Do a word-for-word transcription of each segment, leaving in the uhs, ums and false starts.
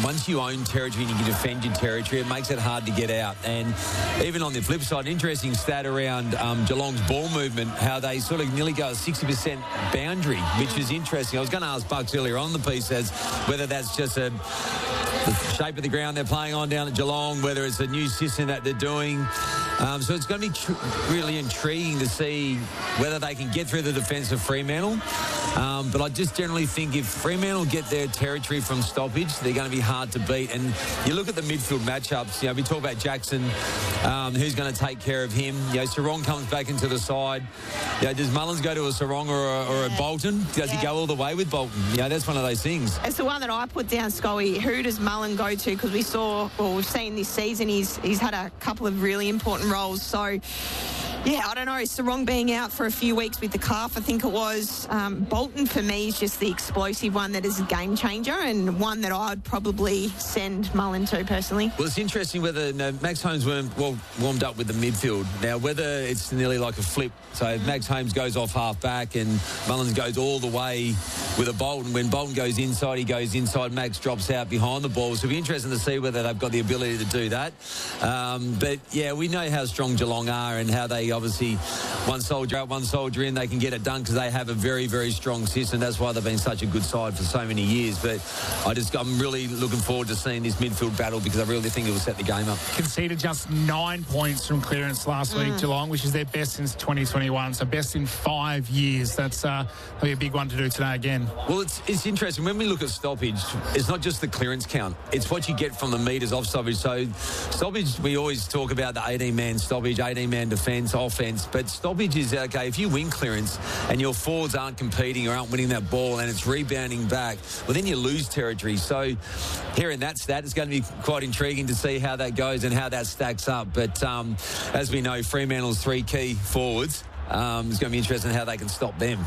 once you own territory and you can defend your territory, it makes it hard to get out. And even on the flip side, an interesting stat around um, Geelong's ball movement, how they sort of nearly go a sixty percent boundary, which is interesting. I was going to ask Bucks earlier on the piece as whether that's just a the shape of the ground they're playing on down at Geelong, whether it's a new system that they're doing. Um, so it's going to be tr- really intriguing to see whether they can get through the defence of Fremantle. Um, but I just generally think if Fremantle get their territory from stoppage, they're going to be hard to beat. And you look at the midfield matchups, you know, we talk about Jackson, um, who's going to take care of him. You know, Sarong comes back into the side. You know, does Mullins go to a Sarong or a, or a Bolton? Does yeah. he go all the way with Bolton? You know, that's one of those things. It's the one that I put down, Scully. Who does Mullen go to? Because we saw, well, we've seen this season, he's he's had a couple of really important roles. So, yeah, I don't know. Sarong being out for a few weeks with the calf, I think it was. Um, Bolton, for me, is just the explosive one that is a game changer and one that I'd probably send Mullen to, personally. Well, it's interesting whether you know, Max Holmes warmed, well, warmed up with the midfield. Now, whether it's nearly like a flip. So if Max Holmes goes off half-back and Mullins goes all the way with a Bolton. When Bolton goes inside, he goes inside. Max drops out behind the ball. So it'll be interesting to see whether they've got the ability to do that. Um, but, yeah, we know how strong Geelong are and how they obviously one soldier out, one soldier in, they can get it done because they have a very, very strong system. That's why they've been such a good side for so many years. But I just, I'm really looking forward to seeing this midfield battle because I really think it will set the game up. Conceded just nine points from clearance last mm. week, Geelong, which is their best since twenty twenty-one. So best in five years. That's uh, that'll be a big one to do today again. Well, it's it's interesting. When we look at stoppage, it's not just the clearance count. It's what you get from the metres off stoppage. So stoppage, we always talk about the eighteen-man stoppage, eighteen-man defence, offence. But stoppage is, okay, if you win clearance and your forwards aren't competing or aren't winning that ball and it's rebounding back, well, then you lose territory. So hearing that stat, it's going to be quite intriguing to see how that goes and how that stacks up. But um, as we know, Fremantle's three key forwards, um, it's going to be interesting how they can stop them.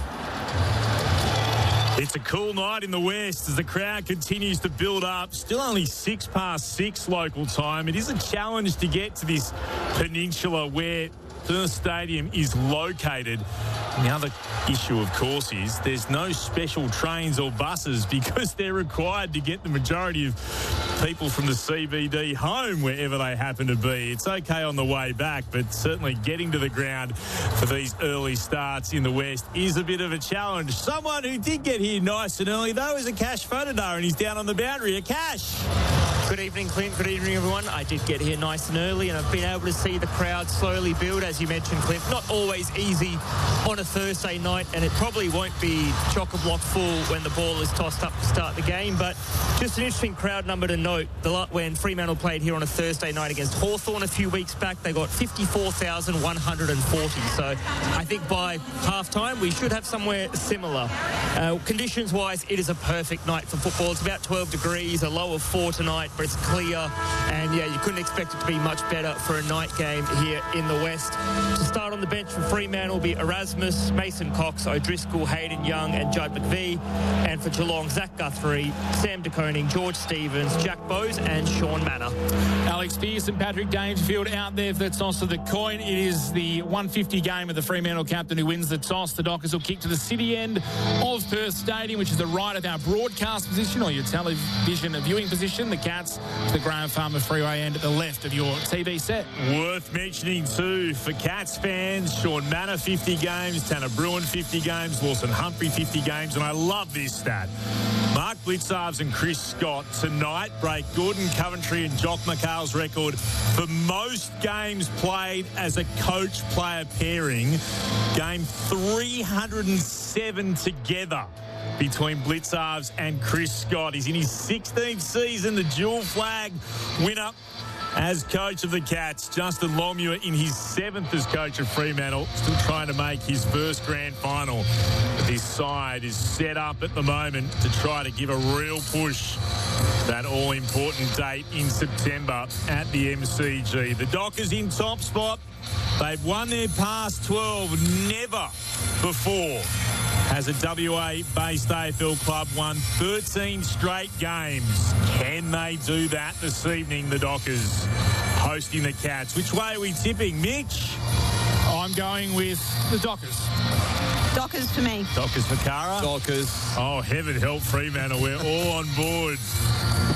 It's a cool night in the West as the crowd continues to build up. Still only six past six local time. It is a challenge to get to this peninsula where the stadium is located. The other issue, of course, is there's no special trains or buses because they're required to get the majority of people from the C B D home wherever they happen to be. It's okay on the way back, but certainly getting to the ground for these early starts in the West is a bit of a challenge. Someone who did get here nice and early, though, is a Cash Fotodar, and he's down on the boundary. A Cash. Good evening, Clint. Good evening, everyone. I did get here nice and early, and I've been able to see the crowd slowly build, as you mentioned, Clint. Not always easy on a Thursday night, and it probably won't be chock-a-block full when the ball is tossed up to start the game, but just an interesting crowd number to note. The when Fremantle played here on a Thursday night against Hawthorn a few weeks back, they got fifty-four thousand one hundred forty. So I think by half-time, we should have somewhere similar. Uh, conditions-wise, it is a perfect night for football. It's about twelve degrees, a low of four tonight, but it's clear, and yeah, you couldn't expect it to be much better for a night game here in the West. To start on the bench for Fremantle will be Erasmus, Mason Cox, O'Driscoll, Hayden Young and Judd McVie, and for Geelong, Zach Guthrie, Sam De Koning, George Stevens, Jack Bowes and Sean Manor. Alex Pearce and Patrick Dangerfield out there for the toss of the coin. It is the one fifty game of the Fremantle captain who wins the toss. The Dockers will kick to the city end of Perth Stadium, which is the right of our broadcast position or your television viewing position. The Cats to the Graham Farmer Freeway end at the left of your T V set. Worth mentioning too for Cats fans, Sean Manor fifty games, Tanner Bruin fifty games, Lawson Humphrey fifty games, and I love this stat. Mark Blitzarves and Chris Scott tonight break Gordon Coventry and Jock McHale's record for most games played as a coach-player pairing. Game three hundred seven together between Blitzarves and Chris Scott. He's in his sixteenth season, the dual flag winner as coach of the Cats. Justin Longmuir in his seventh as coach of Fremantle, still trying to make his first grand final. But this side is set up at the moment to try to give a real push that all-important date in September at the M C G. The Dockers in top spot. They've won their past twelve. Never before has a W A-based A F L club won thirteen straight games. Can they do that this evening, the Dockers, hosting the Cats? Which way are we tipping, Mitch? I'm going with the Dockers. Dockers for me. Dockers for Cara? Dockers. Oh, heaven help Fremantle. We're all on board.